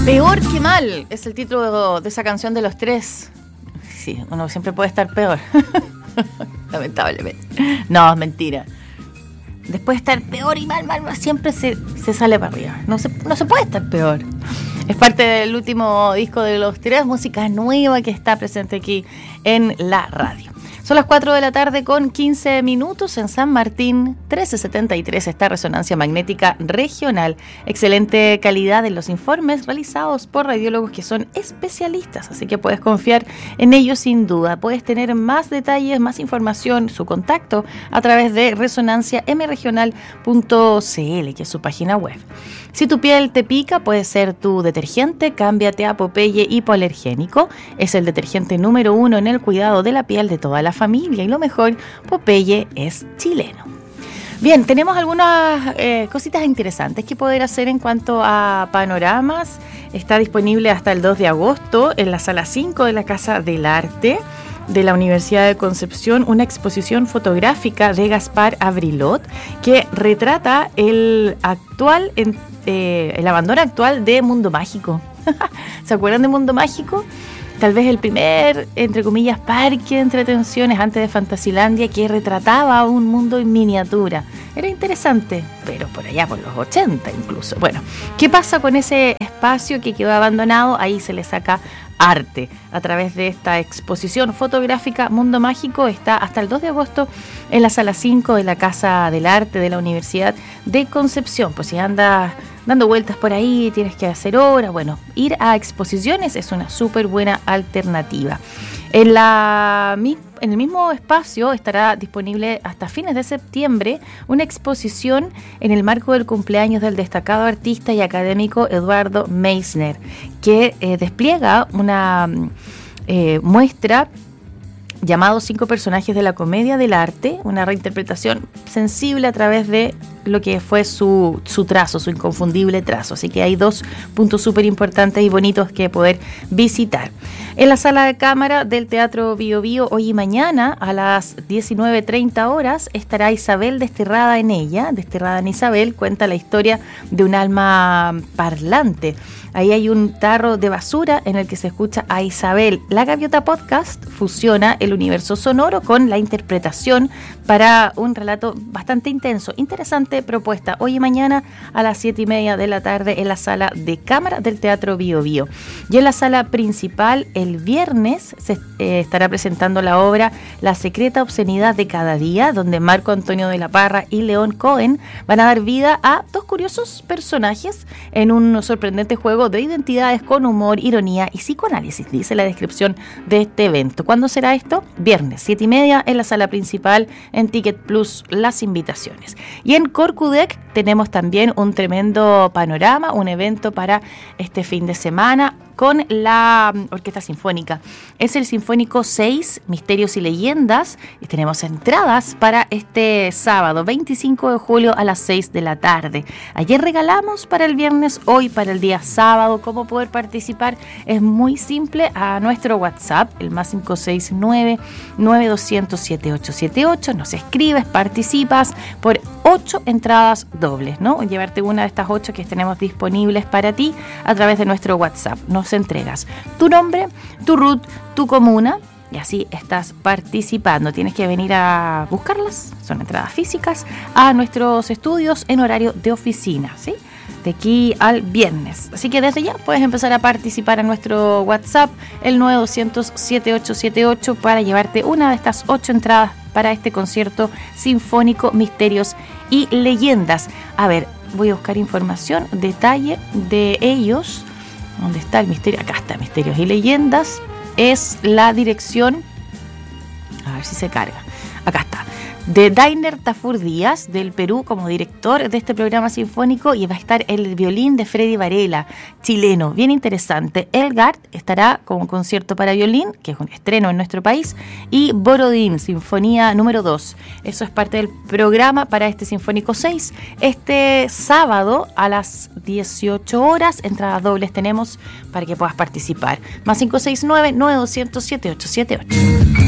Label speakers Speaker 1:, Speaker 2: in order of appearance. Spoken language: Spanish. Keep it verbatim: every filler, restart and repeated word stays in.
Speaker 1: Peor que mal es el título de esa canción de Los Tres. Sí, uno siempre puede estar peor. Lamentablemente. No, es mentira. Después de estar peor y mal, mal, mal, siempre se, se sale para arriba. No se, no se puede estar peor. Es parte del último disco de Los Tres, música nueva que está presente aquí en la radio. Son las cuatro de la tarde con quince minutos en San Martín, trece setenta y tres, está Resonancia Magnética Regional. Excelente calidad en los informes realizados por radiólogos que son especialistas, así que puedes confiar en ellos sin duda. Puedes tener más detalles, más información, su contacto a través de resonancia m regional punto c l, que es su página web. Si tu piel te pica, puede ser tu detergente, cámbiate a Popeye Hipoalergénico. Es el detergente número uno en el cuidado de la piel de toda la familia y lo mejor, Popeye es chileno. Bien, tenemos algunas eh, cositas interesantes que poder hacer en cuanto a panoramas. Está disponible hasta el dos de agosto en la sala cinco de la Casa del Arte de la Universidad de Concepción, una exposición fotográfica de Gaspar Abrilot que retrata el actual, eh, el abandono actual de Mundo Mágico. ¿Se acuerdan de Mundo Mágico? Tal vez el primer, entre comillas, parque de entretenciones antes de Fantasilandia que retrataba un mundo en miniatura. Era interesante, pero por allá por los ochenta incluso. Bueno, ¿qué pasa con ese espacio que quedó abandonado? Ahí se le saca arte a través de esta exposición fotográfica Mundo Mágico. Está hasta el dos de agosto en la sala cinco de la Casa del Arte de la Universidad de Concepción. Pues si andas dando vueltas por ahí, tienes que hacer horas, bueno, ir a exposiciones es una súper buena alternativa. En, la, en el mismo espacio estará disponible hasta fines de septiembre una exposición en el marco del cumpleaños del destacado artista y académico Eduardo Meissner, que eh, despliega una eh, muestra llamado Cinco personajes de la comedia del arte, una reinterpretación sensible a través de lo que fue su, su trazo, su inconfundible trazo. Así que hay dos puntos súper importantes y bonitos que poder visitar. En la sala de cámara del Teatro Bio Bio, hoy y mañana a las diecinueve treinta horas estará Isabel Desterrada en ella. Desterrada en Isabel cuenta la historia de un alma parlante. Ahí hay un tarro de basura en el que se escucha a Isabel. La Gaviota Podcast fusiona el universo sonoro con la interpretación para un relato bastante intenso. Interesante propuesta. Hoy y mañana a las siete y media de la tarde en la sala de cámara del Teatro Bio Bio. Y en la sala principal el viernes se eh, estará presentando la obra La secreta obscenidad de cada día, donde Marco Antonio de la Parra y León Cohen van a dar vida a dos curiosos personajes en un sorprendente juego de identidades con humor, ironía y psicoanálisis, dice la descripción de este evento. ¿Cuándo será esto? Viernes, siete y media en la sala principal, en Ticket Plus las invitaciones. Y en Corcudec tenemos también un tremendo panorama, un evento para este fin de semana con la Orquesta Sinfónica. Es el Sinfónico seis, Misterios y Leyendas, y tenemos entradas para este sábado, veinticinco de julio a las seis de la tarde. Ayer regalamos para el viernes, hoy para el día sábado. ¿Cómo poder participar? Es muy simple, a nuestro WhatsApp, el más cinco seis nueve, nueve dos cero cero, siete ocho siete ocho, nos escribes, participas por ocho entradas dobles, ¿no? Llevarte una de estas ocho que tenemos disponibles para ti a través de nuestro WhatsApp. Nos entregas tu nombre, tu R U T, tu comuna y así estás participando. Tienes que venir a buscarlas, son entradas físicas, a nuestros estudios en horario de oficina, ¿sí? De aquí al viernes. Así que desde ya puedes empezar a participar en nuestro WhatsApp, el nueve dos cero cero, siete ocho siete ocho, para llevarte una de estas ocho entradas para este concierto sinfónico Misterios y Leyendas. A ver, voy a buscar información, detalle de ellos. ¿Dónde está el misterio? Acá está, Misterios y Leyendas. Es la dirección, a ver si se carga. Acá está. De Dainer Tafur Díaz, del Perú, como director de este programa sinfónico, y va a estar el violín de Freddy Varela, chileno, bien interesante. Elgard estará como concierto para violín, que es un estreno en nuestro país, y Borodín, Sinfonía número dos. Eso es parte del programa para este Sinfónico seis. Este sábado a las dieciocho horas, entradas dobles tenemos para que puedas participar. Más cinco seis nueve, nueve dos cero cero, siete ocho siete ocho.